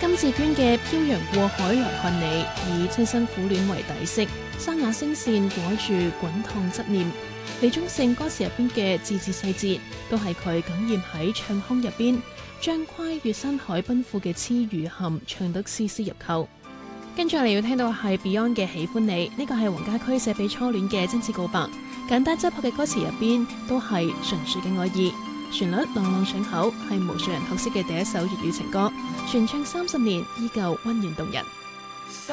金志娟嘅漂洋過海來看你，以親身苦戀為底色，沙啞聲線裹住滾燙執念。李宗盛歌詞入邊嘅字字細節，都係佢感染喺唱腔入邊，將跨越山海奔赴嘅痴與憾唱得絲絲入扣。跟住嚟要聽到係 Beyond 嘅喜歡你，呢個係黃家駒寫俾初戀嘅真摯告白，簡單質樸嘅歌詞入邊都係純粹嘅愛意。旋律朗朗上口，係無數人學識嘅第一首粵語情歌，傳唱30年依舊溫暖動人。